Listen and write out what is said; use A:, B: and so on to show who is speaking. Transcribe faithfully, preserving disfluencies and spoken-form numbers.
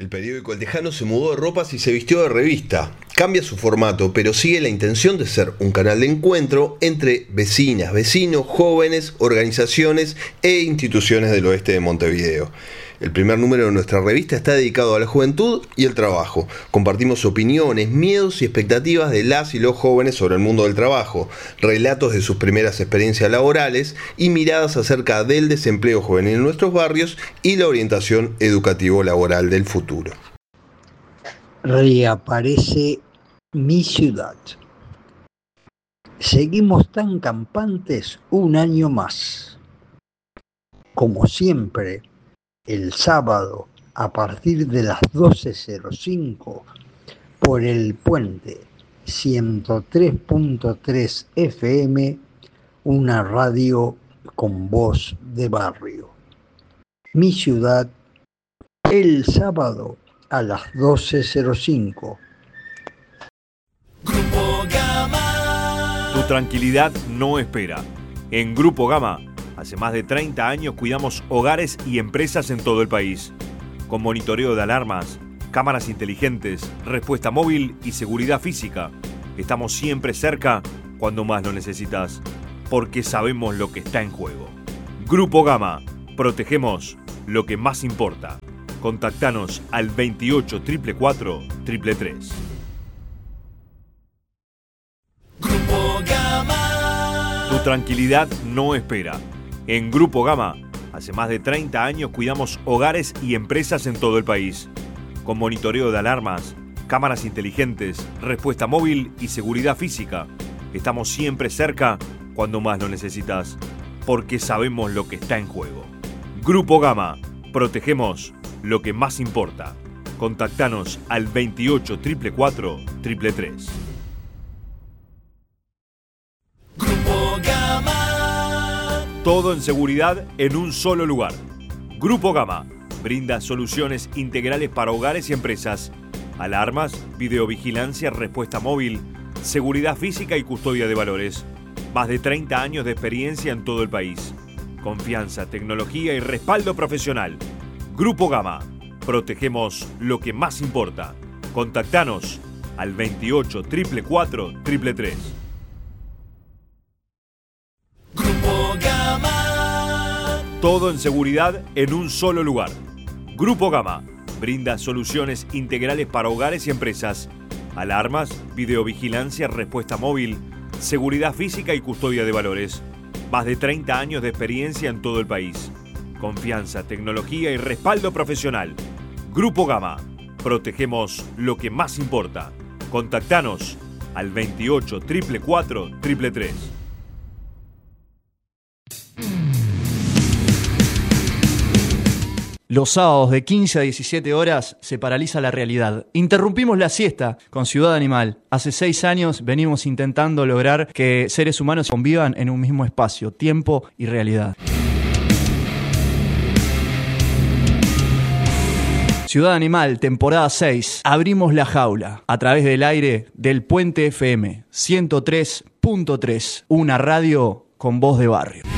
A: El periódico El Tejano se mudó de ropas y se vistió de revista. Cambia su formato, pero sigue la intención de ser un canal de encuentro entre vecinas, vecinos, jóvenes, organizaciones e instituciones del oeste de Montevideo. El primer número de nuestra revista está dedicado a la juventud y el trabajo. Compartimos opiniones, miedos y expectativas de las y los jóvenes sobre el mundo del trabajo, relatos de sus primeras experiencias laborales y miradas acerca del desempleo juvenil en nuestros barrios y la orientación educativo-laboral del futuro.
B: Reaparece Mi Ciudad. Seguimos tan campantes un año más. Como siempre, el sábado a partir de las doce cero cinco por el puente ciento tres punto tres F M, una radio con voz de barrio. Mi Ciudad, el sábado a las doce cero cinco.
C: Grupo Gama.
D: Tu tranquilidad no espera. En Grupo Gama, hace más de treinta años cuidamos hogares y empresas en todo el país. Con monitoreo de alarmas, cámaras inteligentes, respuesta móvil y seguridad física. Estamos siempre cerca cuando más lo necesitas, porque sabemos lo que está en juego. Grupo Gama, protegemos lo que más importa. Contactanos al veintiocho, cuatro cuatro, tres tres tres.
C: Grupo Gama.
D: Tu tranquilidad no espera. En Grupo Gama, hace más de treinta años cuidamos hogares y empresas en todo el país. Con monitoreo de alarmas, cámaras inteligentes, respuesta móvil y seguridad física. Estamos siempre cerca cuando más lo necesitas, porque sabemos lo que está en juego. Grupo Gama, protegemos lo que más importa. Contactanos al veintiocho, cuatro cuatro, tres tres tres.
C: Grupo Gama.
D: Todo en seguridad en un solo lugar. Grupo Gama brinda soluciones integrales para hogares y empresas. Alarmas, videovigilancia, respuesta móvil, seguridad física y custodia de valores. Más de treinta años de experiencia en todo el país. Confianza, tecnología y respaldo profesional. Grupo Gama. Protegemos lo que más importa. Contactanos al veintiocho, cuatro cuatro, tres tres tres.
C: Grupo Gama.
D: Todo en seguridad en un solo lugar. Grupo Gama brinda soluciones integrales para hogares y empresas. Alarmas, videovigilancia, respuesta móvil, seguridad física y custodia de valores. Más de treinta años de experiencia en todo el país. Confianza, tecnología y respaldo profesional. Grupo Gama. Protegemos lo que más importa. Contactanos al veintiocho, cuatro cuatro, tres tres tres.
E: Los sábados de quince a diecisiete horas se paraliza la realidad. Interrumpimos la siesta con Ciudad Animal. Hace seis años venimos intentando lograr que seres humanos convivan en un mismo espacio, tiempo y realidad. Ciudad Animal, temporada seis. Abrimos la jaula a través del aire del Puente F M ciento tres punto tres. Una radio con voz de barrio.